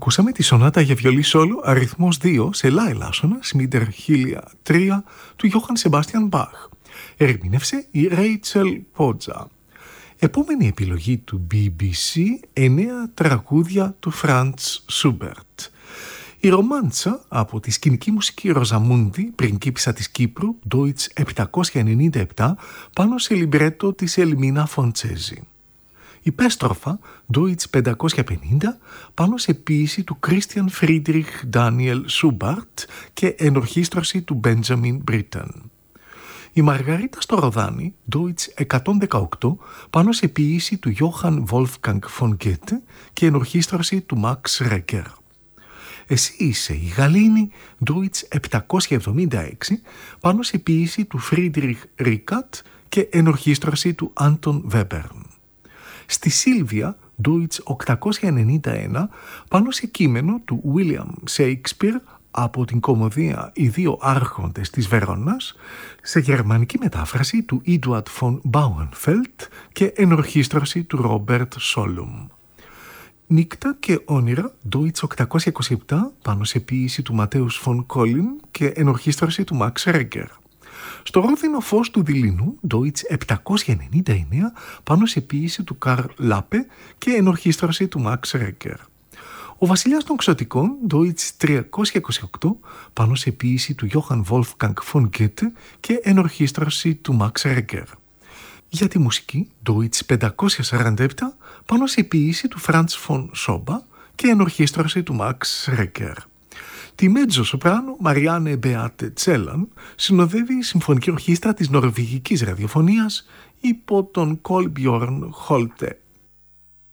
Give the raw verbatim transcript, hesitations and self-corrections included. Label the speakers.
Speaker 1: Ακούσαμε τη σονάτα για βιολί σόλο αριθμός δύο σε λάι λάσονα, Σμίντερ χίλια τρία του Γιώχαν Σεμπάστιαν Μπαχ. Ερμήνευσε η Ρέιτσελ Πότζα. Επόμενη επιλογή του μπι μπι σι, εννέα τραγούδια του Φραντς Σούμπερτ. Η ρομάντσα από τη σκηνική μουσική Ροζαμούντι, πριγκίπισσα της Κύπρου, Deutsch επτακόσια ενενήντα επτά, πάνω σε λιμπρέτο της Ελμίνα Φοντσέζη. Η Πέστροφα, Deutsch πεντακόσια πενήντα, πάνω σε ποίηση του Κρίστιαν Φρίντριχ Ντάνιελ Σούμπαρτ και ενορχήστρωση του Μπέντζαμιν Μπρίτεν. Η Μαργαρίτα στο Ροδάνι, Deutsch εκατόν δεκαοκτώ, πάνω σε ποίηση του Γιώχαν Βόλφγκανγκ φον Γκέτε και ενορχήστρωση του Μαξ Ρέκερ. Εσύ είσαι η Γαλήνη, Deutsch επτακόσια εβδομήντα έξι, πάνω σε ποίηση του Φρίντριχ Ρίκατ και ενορχήστρωση του Άντων Βέμπερν. Στη Σίλβια, Deutsch οκτακόσια ενενήντα ένα, πάνω σε κείμενο του Βίλιαμ Σέικσπιρ από την κωμωδία «Οι δύο άρχοντες της Βερόνας», σε γερμανική μετάφραση του Ίντουαρτ φον Μπάουενφελτ και ενορχήστρωση του Ρόμπερτ Σόλουμ. Νύκτα και όνειρα, Deutsch οκτακόσια είκοσι επτά, πάνω σε ποίηση του Ματέους φον Κόλιν και ενορχήστρωση του Μαξ Ρέγκερ. Στο ρόδινο φως του δειλινού, Deutsch επτακόσια ενενήντα εννέα, πάνω σε ποίηση του Καρλ Λάπε και ενορχήστρωση του Μαξ Ρέγκερ. Ο βασιλιάς των ξωτικών, Deutsch τριακόσια είκοσι οκτώ, πάνω σε ποίηση του Γιώχαν Βόλφγκανγκ φον Γκέτε και ενορχήστρωση του Μαξ Ρέγκερ. Για τη μουσική, Deutsch πεντακόσια σαράντα επτά, πάνω σε ποίηση του Φραντς φον Σόμπα και ενορχήστρωση του Μαξ Ρέκερ. Τη μέτζο σοπράνο Μαριάνε Μπεάτε Τσέλαν συνοδεύει η Συμφωνική Ορχήστρα της Νορβηγικής Ραδιοφωνίας υπό τον Κολμπιόρν Χόλτε.